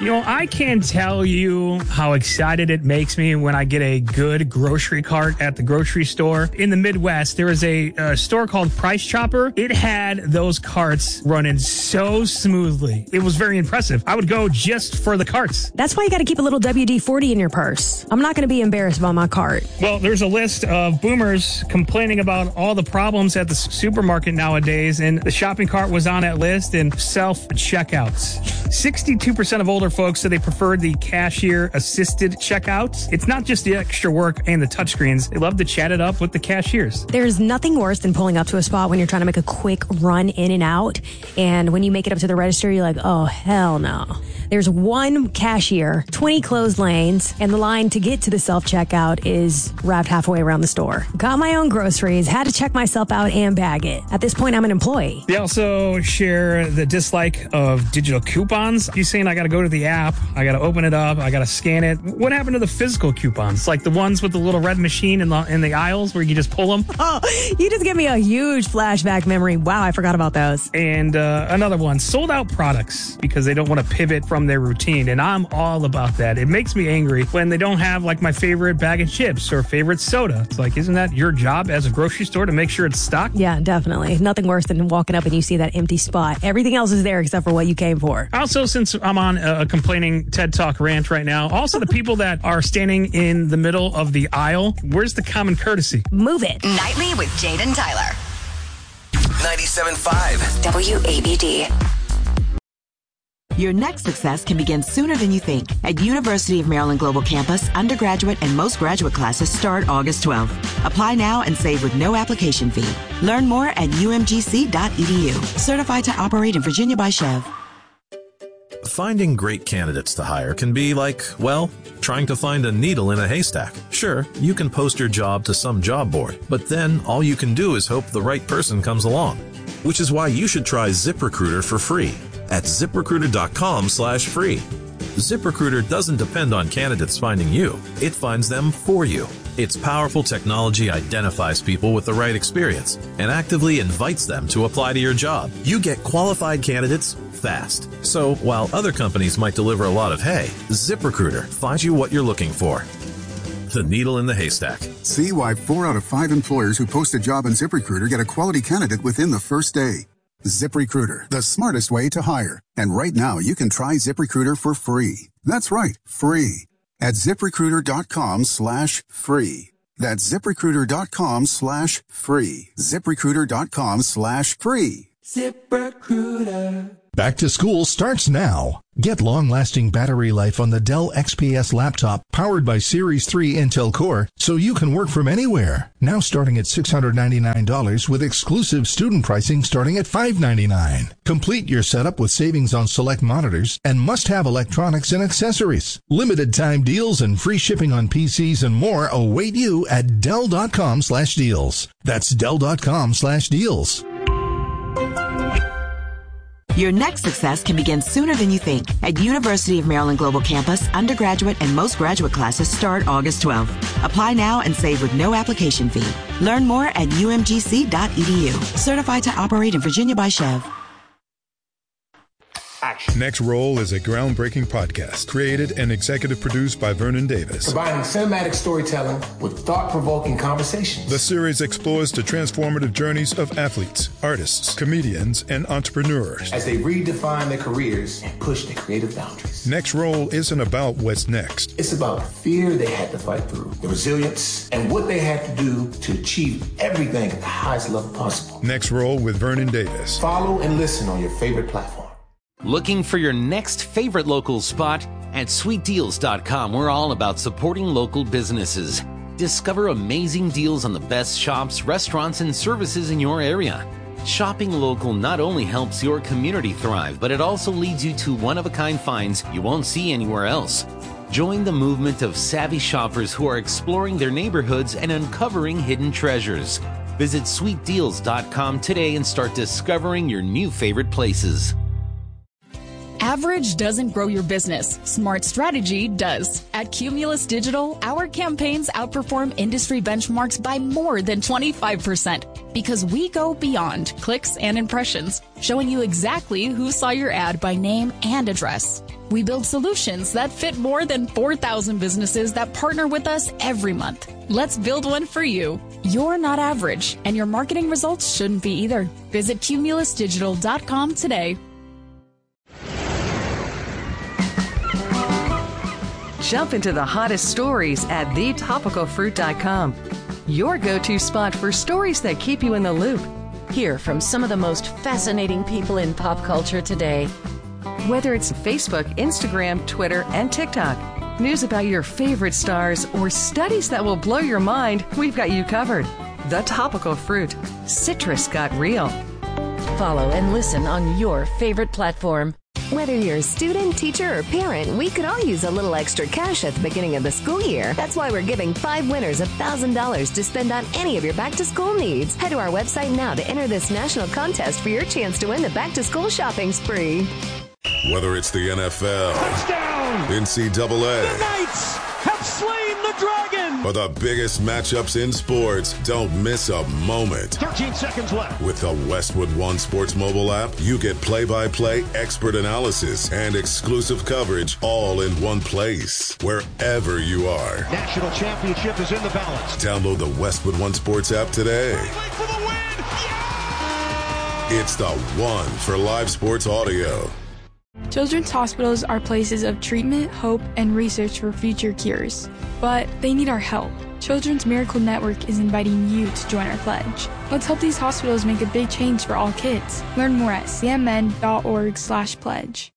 I can't tell you how excited it makes me when I get a good grocery cart at the grocery store. In the Midwest, there is a store called Price Chopper. It had those carts running so smoothly. It was very impressive. I would go just for the carts. That's why you got to keep a little WD-40 in your purse. I'm not going to be embarrassed by my cart. Well, there's a list of boomers complaining about all the problems at the supermarket nowadays, and the shopping cart was on that list, and self-checkouts. 62% of older folks said they preferred the cashier-assisted checkouts. It's not just the extra work and the touchscreens. They love to chat it up with the cashiers. There's nothing worse than pulling up to a spot when you're trying to make a quick run in and out. And when you make it up to the register, you're like, oh, hell no. There's one cashier, 20 closed lanes, and the line to get to the self-checkout is wrapped halfway around the store. Got my own groceries, had to check myself out and bag it. At this point, I'm an employee. They also share the dislike of digital coupons. He's saying I got to go to the app, I got to open it up, I got to scan it. What happened to the physical coupons? Like the ones with the little red machine in the aisles where you just pull them? Oh, you just give me a huge flashback memory. Wow, I forgot about those. And another one, sold out products because they don't want to pivot from their routine. And I'm all about that. It makes me angry when they don't have like my favorite bag of chips or favorite soda. It's like, isn't that your job as a grocery store to make sure it's stocked? Yeah, definitely. Nothing worse than walking up and you see that empty spot. Everything else is there except for what you came for. Also, since I'm on a complaining TED Talk rant right now, also the people that are standing in the middle of the aisle, where's the common courtesy? Move it. Nightly with Jade and Tyler. 97.5 WABD. Your next success can begin sooner than you think. At University of Maryland Global Campus, undergraduate and most graduate classes start August 12th. Apply now and save with no application fee. Learn more at umgc.edu. Certified to operate in Virginia by Chev. Finding great candidates to hire can be like, well, trying to find a needle in a haystack. Sure, you can post your job to some job board, but then all you can do is hope the right person comes along. Which is why you should try ZipRecruiter for free at ZipRecruiter.com/free. ZipRecruiter doesn't depend on candidates finding you. It finds them for you. Its powerful technology identifies people with the right experience and actively invites them to apply to your job. You get qualified candidates fast. So while other companies might deliver a lot of hay, ZipRecruiter finds you what you're looking for. The needle in the haystack. See why 4 out of 5 employers who post a job on ZipRecruiter get a quality candidate within the first day. ZipRecruiter, the smartest way to hire. And right now, you can try ZipRecruiter for free. That's right, free. At ZipRecruiter.com/free. That's ZipRecruiter.com/free. ZipRecruiter.com/free. ZipRecruiter. Back to school starts now. Get long-lasting battery life on the Dell XPS laptop powered by Series 3 Intel Core so you can work from anywhere. Now starting at $699 with exclusive student pricing starting at $599. Complete your setup with savings on select monitors and must-have electronics and accessories. Limited time deals and free shipping on PCs and more await you at Dell.com/deals. That's Dell.com/deals. Your next success can begin sooner than you think. At University of Maryland Global Campus, undergraduate and most graduate classes start August 12th. Apply now and save with no application fee. Learn more at umgc.edu. Certified to operate in Virginia by Chev. Next Roll is a groundbreaking podcast created and executive produced by Vernon Davis. Combining cinematic storytelling with thought-provoking conversations. The series explores the transformative journeys of athletes, artists, comedians, and entrepreneurs as they redefine their careers and push their creative boundaries. Next Roll isn't about what's next. It's about the fear they had to fight through, the resilience, and what they had to do to achieve everything at the highest level possible. Next Roll with Vernon Davis. Follow and listen on your favorite platform. Looking for your next favorite local spot? At sweetdeals.com, we're all about supporting local businesses. Discover amazing deals on the best shops, restaurants, and services in your area. Shopping local not only helps your community thrive, but it also leads you to one-of-a-kind finds you won't see anywhere else. Join the movement of savvy shoppers who are exploring their neighborhoods and uncovering hidden treasures. Visit sweetdeals.com today and start discovering your new favorite places. Average doesn't grow your business. Smart strategy does. At Cumulus Digital, our campaigns outperform industry benchmarks by more than 25% because we go beyond clicks and impressions, showing you exactly who saw your ad by name and address. We build solutions that fit more than 4,000 businesses that partner with us every month. Let's build one for you. You're not average, and your marketing results shouldn't be either. Visit cumulusdigital.com today. Jump into the hottest stories at thetopicalfruit.com. Your go-to spot for stories that keep you in the loop. Hear from some of the most fascinating people in pop culture today. Whether it's Facebook, Instagram, Twitter, and TikTok, news about your favorite stars, or studies that will blow your mind, we've got you covered. The Topical Fruit. Citrus got real. Follow and listen on your favorite platform. Whether you're a student, teacher, or parent, we could all use a little extra cash at the beginning of the school year. That's why we're giving 5 winners $1,000 to spend on any of your back-to-school needs. Head to our website now to enter this national contest for your chance to win the back-to-school shopping spree. Whether it's the NFL, touchdown, NCAA, the Knights have slain the Dragon, or the biggest matchups in sports, don't miss a moment. 13 seconds left. With the Westwood One Sports mobile app, you get play-by-play expert analysis and exclusive coverage all in one place, wherever you are. National championship is in the balance. Download the Westwood One Sports app today. For the win! Yeah! It's the one for live sports audio. Children's hospitals are places of treatment, hope, and research for future cures. But they need our help. Children's Miracle Network is inviting you to join our pledge. Let's help these hospitals make a big change for all kids. Learn more at cmn.org/pledge.